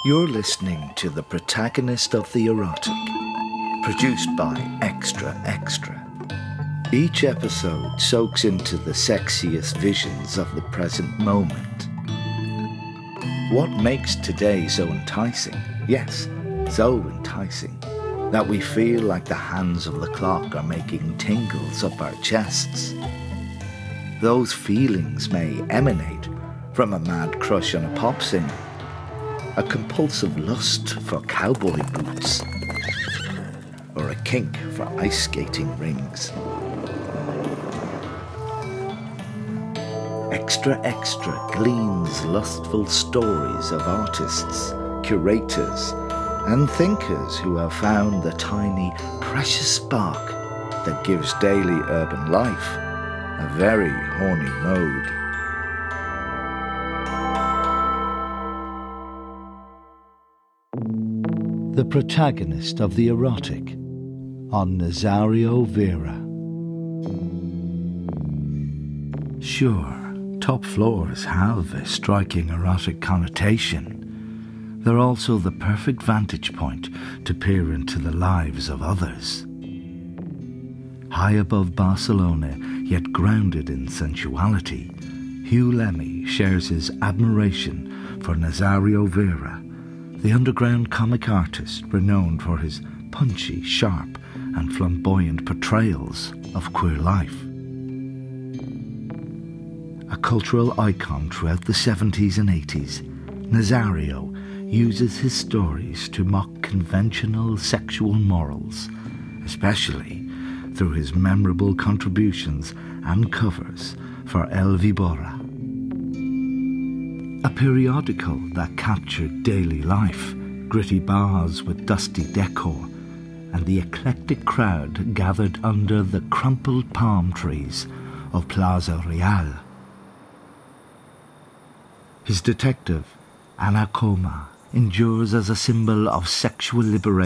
You're listening to The Protagonist of the Erotic, produced by Extra Extra. Each episode soaks into the sexiest visions of the present moment. What makes today so enticing, yes, so enticing, that we feel like the hands of the clock are making tingles up our chests? Those feelings may emanate from a mad crush on a pop singer, a compulsive lust for cowboy boots, or a kink for ice skating rings. Extra Extra gleans lustful stories of artists, curators, and thinkers who have found the tiny, precious spark that gives daily urban life a very horny mode. The Protagonist of the Erotic on Nazario Vera. Sure, top floors have a striking erotic connotation. They're also the perfect vantage point to peer into the lives of others. High above Barcelona, yet grounded in sensuality, Hugh Lemmy shares his admiration for Nazario Vera, the underground comic artist renowned for his punchy, sharp, and flamboyant portrayals of queer life. A cultural icon throughout the 70s and 80s, Nazario uses his stories to mock conventional sexual morals, especially through his memorable contributions and covers for El Víbora, a periodical that captured daily life, gritty bars with dusty decor, and the eclectic crowd gathered under the crumpled palm trees of Plaza Real. His detective, Ana Coma, endures as a symbol of sexual liberation